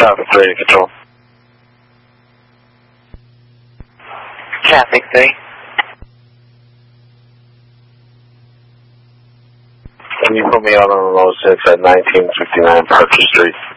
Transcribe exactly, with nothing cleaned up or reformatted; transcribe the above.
Traffic three to control. Traffic three. Can you put me out on the low six at nineteen fifty-nine Parker Street?